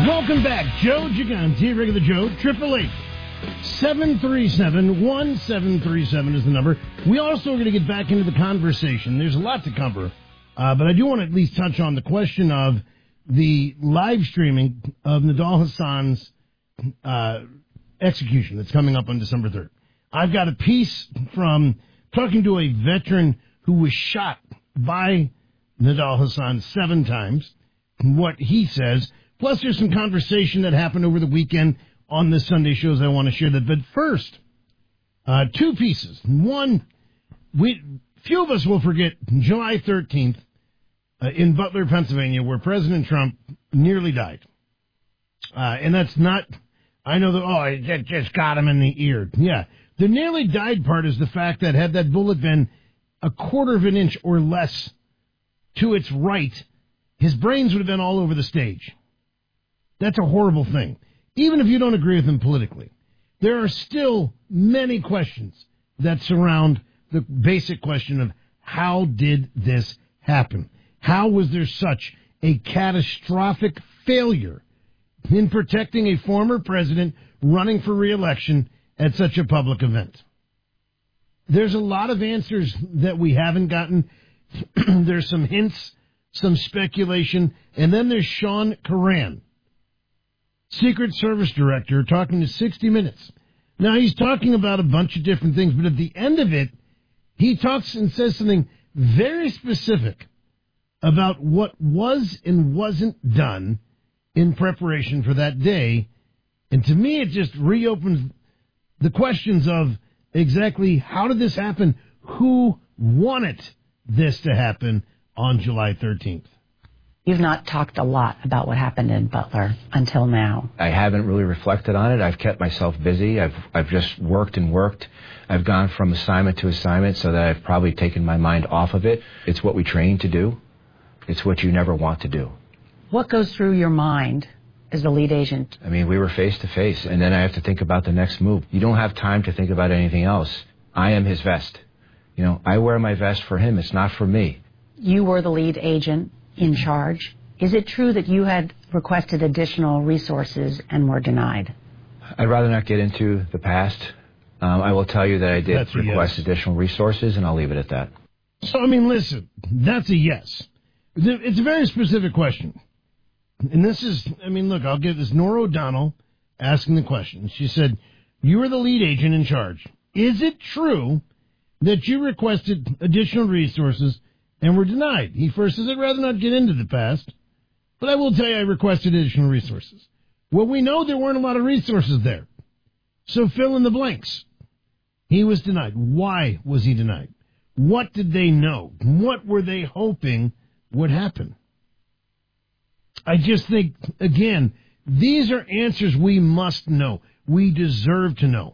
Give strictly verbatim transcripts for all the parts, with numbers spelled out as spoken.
Welcome back. Joe Gigante, regular Joe, triple eight, seven three seven, one seven three seven is the number. We also are going to get back into the conversation. There's a lot to cover, uh, but I do want to at least touch on the question of the live streaming of Nidal Hasan's uh, execution that's coming up on December third. I've got a piece from talking to a veteran who was shot by Nidal Hasan seven times, what he says. Plus, there's some conversation that happened over the weekend on the Sunday shows I want to share that. But first, uh, two pieces. One, we few of us will forget July thirteenth uh, in Butler, Pennsylvania, where President Trump nearly died. Uh, and that's not, I know that, oh, it just got him in the ear. Yeah. The nearly died part is the fact that had that bullet been a quarter of an inch or less to its right, his brains would have been all over the stage. That's a horrible thing. Even if you don't agree with him politically, there are still many questions that surround the basic question of how did this happen? How was there such a catastrophic failure in protecting a former president running for re-election at such a public event? There's a lot of answers that we haven't gotten. There's some hints, some speculation, and then there's Sean Curran, Secret Service Director, talking to sixty minutes. Now, he's talking about a bunch of different things, but at the end of it, he talks and says something very specific about what was and wasn't done in preparation for that day. And to me, it just reopens the questions of exactly how did this happen? Who wanted this to happen on July thirteenth? You've not talked a lot about what happened in Butler until now. I haven't really reflected on it. I've kept myself busy. I've I've just worked and worked. I've gone from assignment to assignment so that I've probably taken my mind off of it. It's what we train to do. It's what you never want to do. What goes through your mind as the lead agent? I mean, we were face to face, and then I have to think about the next move. You don't have time to think about anything else. I am his vest. You know, I wear my vest for him. It's not for me. You were the lead agent in charge. Is it true that you had requested additional resources and were denied? I'd rather not get into the past. Um, I will tell you that I did That's request yes. additional resources, and I'll leave it at that. So, I mean, listen, that's a yes. It's a very specific question. And this is, I mean, look, I'll give this Nora O'Donnell asking the question. She said, you were the lead agent in charge. Is it true that you requested additional resources and were denied? He first says, I'd rather not get into the past, but I will tell you I requested additional resources. Well, we know there weren't a lot of resources there. So fill in the blanks. He was denied. Why was he denied? What did they know? What were they hoping would happen? I just think, again, these are answers we must know. We deserve to know.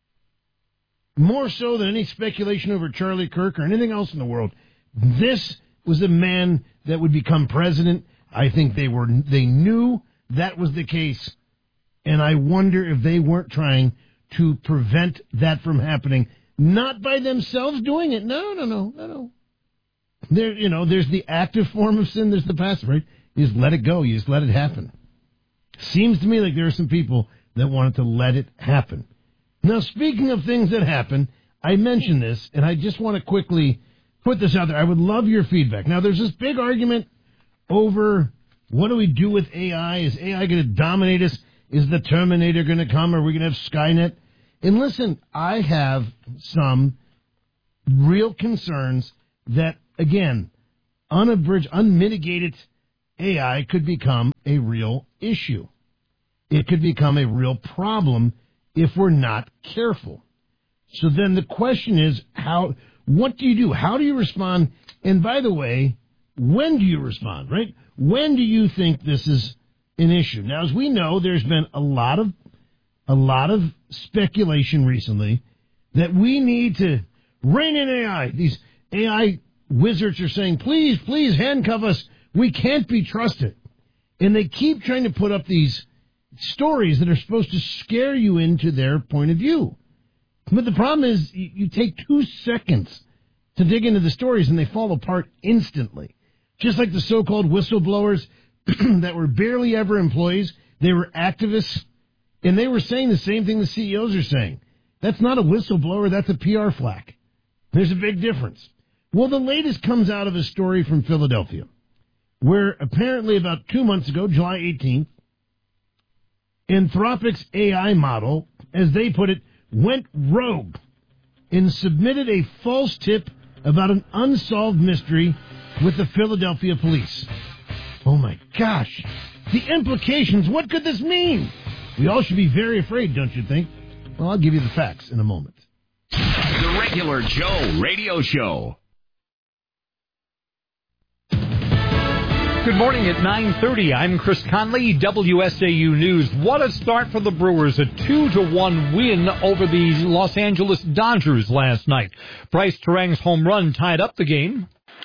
More so than any speculation over Charlie Kirk or anything else in the world. This was a man that would become president. I think they were they knew that was the case, and I wonder if they weren't trying to prevent that from happening, not by themselves doing it. No, no, no, no, no. There, you know, there's the active form of sin. There's the passive, right? You just let it go. You just let it happen. Seems to me like there are some people that wanted to let it happen. Now, speaking of things that happen, I mentioned this, and I just want to quickly put this out there. I would love your feedback. Now, there's this big argument over what do we do with A I? Is A I going to dominate us? Is the Terminator going to come? Are we going to have Skynet? And listen, I have some real concerns that, again, unabridged, unmitigated A I could become a real issue. It could become a real problem if we're not careful. So then the question is, how? What do you do? How do you respond? And by the way, when do you respond, right? When do you think this is an issue? Now, as we know, there's been a lot of a lot of speculation recently that we need to rein in A I. These A I wizards are saying, please, please handcuff us. We can't be trusted. And they keep trying to put up these stories that are supposed to scare you into their point of view. But the problem is you, you take two seconds to dig into the stories and they fall apart instantly. Just like the so-called whistleblowers that were barely ever employees. They were activists, and they were saying the same thing the C E Os are saying. That's not a whistleblower, that's a P R flack. There's a big difference. Well, the latest comes out of a story from Philadelphia, where apparently about two months ago, July eighteenth, Anthropic's A I model, as they put it, went rogue and submitted a false tip about an unsolved mystery with the Philadelphia police. Oh my gosh. The implications, what could this mean? We all should be very afraid, don't you think? Well, I'll give you the facts in a moment. The Regular Joe Radio Show. Good morning at nine thirty. I'm Chris Conley, W S A U News. What a start for the Brewers. A two to one win over the Los Angeles Dodgers last night. Bryce Terang's home run tied up the game.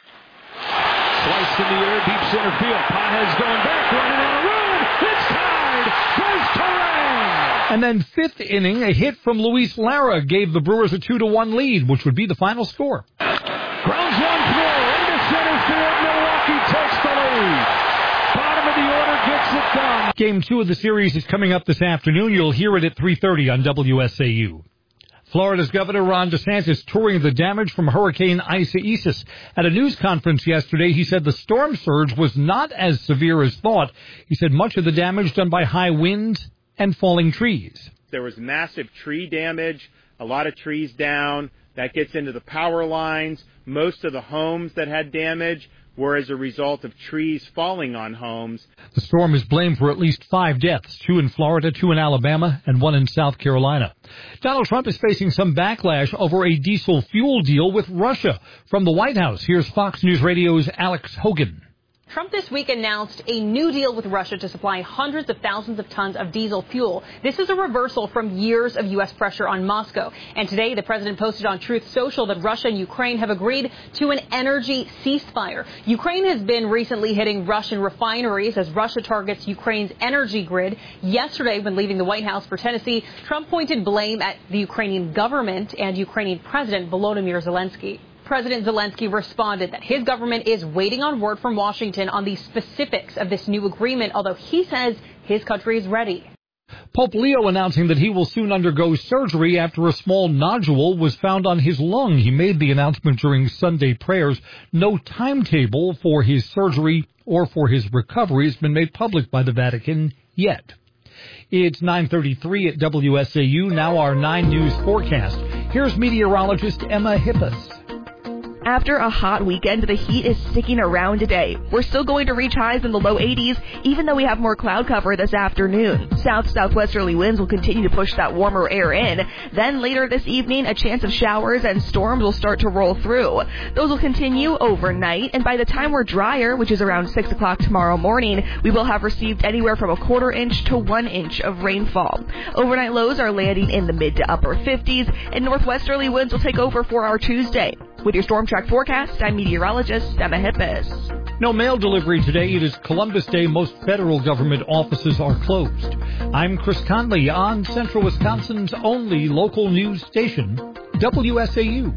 Sliced in the air, deep center field. Pages going back, running on a run. It's tied. Bryce Terang. And then fifth inning, a hit from Luis Lara gave the Brewers a two to one lead, which would be the final score. Grounds one throw into center field. Milwaukee takes the lead. Bottom of the order gets it done. Game two of the series is coming up this afternoon. You'll hear it at three thirty on W S A U. Florida's Governor Ron DeSantis touring the damage from Hurricane Isaias. At a news conference yesterday, he said the storm surge was not as severe as thought. He said much of the damage done by high winds and falling trees. There was massive tree damage, a lot of trees down. That gets into the power lines. Most of the homes that had damage were as a result of trees falling on homes. The storm is blamed for at least five deaths, two in Florida, two in Alabama, and one in South Carolina. Donald Trump is facing some backlash over a diesel fuel deal with Russia. From the White House, here's Fox News Radio's Alex Hogan. Trump this week announced a new deal with Russia to supply hundreds of thousands of tons of diesel fuel. This is a reversal from years of U S pressure on Moscow. And today, the president posted on Truth Social that Russia and Ukraine have agreed to an energy ceasefire. Ukraine has been recently hitting Russian refineries as Russia targets Ukraine's energy grid. Yesterday, when leaving the White House for Tennessee, Trump pointed blame at the Ukrainian government and Ukrainian President Volodymyr Zelensky. President Zelensky responded that his government is waiting on word from Washington on the specifics of this new agreement, although he says his country is ready. Pope Leo announcing that he will soon undergo surgery after a small nodule was found on his lung. He made the announcement during Sunday prayers. No timetable for his surgery or for his recovery has been made public by the Vatican yet. It's nine thirty-three at W S A U, now our nine News forecast. Here's meteorologist Emma Hippus. After a hot weekend, the heat is sticking around today. We're still going to reach highs in the low eighties, even though we have more cloud cover this afternoon. South-southwesterly winds will continue to push that warmer air in. Then later this evening, a chance of showers and storms will start to roll through. Those will continue overnight, and by the time we're drier, which is around six o'clock tomorrow morning, we will have received anywhere from a quarter inch to one inch of rainfall. Overnight lows are landing in the mid to upper fifties, and northwesterly winds will take over for our Tuesday. With your Storm Track forecast, I'm meteorologist Emma Hippus. No mail delivery today. It is Columbus Day. Most federal government offices are closed. I'm Chris Conley on Central Wisconsin's only local news station, W S A U.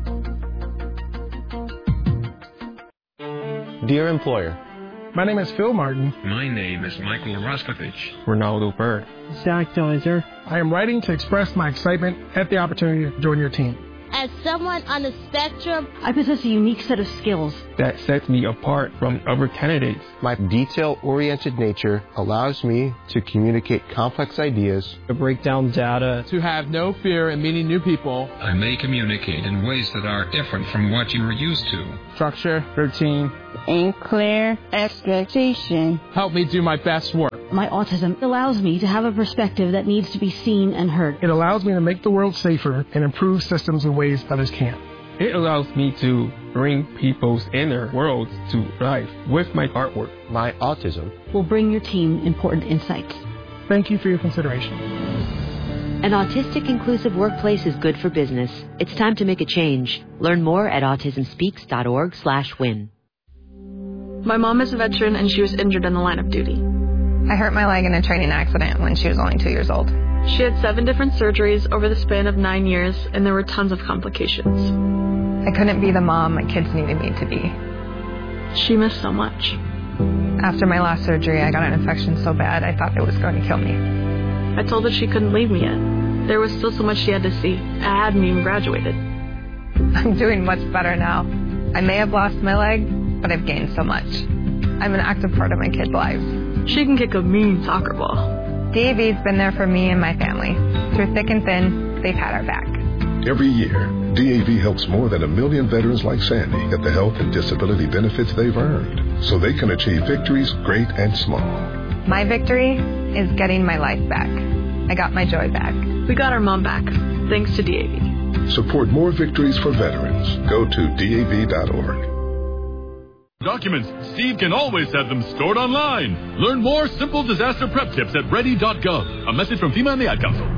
Dear employer, my name is Phil Martin. My name is Michael Roskovich. Ronaldo Bird. Zach Deiser. I am writing to express my excitement at the opportunity to join your team. As someone on the spectrum, I possess a unique set of skills that sets me apart from other candidates. My detail-oriented nature allows me to communicate complex ideas, to break down data, to have no fear in meeting new people. I may communicate in ways that are different from what you are used to. Structure, routine, and clear expectation help me do my best work. My autism allows me to have a perspective that needs to be seen and heard. It allows me to make the world safer and improve systems in ways others can't. It allows me to bring people's inner worlds to life with my artwork. My autism will bring your team important insights. Thank you for your consideration. An autistic inclusive workplace is good for business. It's time to make a change. Learn more at autismspeaks.org slash win. My mom is a veteran and she was injured in the line of duty. I hurt my leg in a training accident when she was only two years old. She had seven different surgeries over the span of nine years, and there were tons of complications. I couldn't be the mom my kids needed me to be. She missed so much. After my last surgery, I got an infection so bad I thought it was going to kill me. I told her she couldn't leave me yet. There was still so much she had to see. I hadn't even graduated. I'm doing much better now. I may have lost my leg, but I've gained so much. I'm an active part of my kids' lives. She can kick a mean soccer ball. D A V's been there for me and my family. Through thick and thin, they've had our back. Every year, D A V helps more than a million veterans like Sandy get the health and disability benefits they've earned, so they can achieve victories great and small. My victory is getting my life back. I got my joy back. We got our mom back, thanks to D A V. Support more victories for veterans. Go to D A V dot org. Documents, Steve can always have them stored online. Learn more simple disaster prep tips at ready dot gov. A message from FEMA and the Ad Council.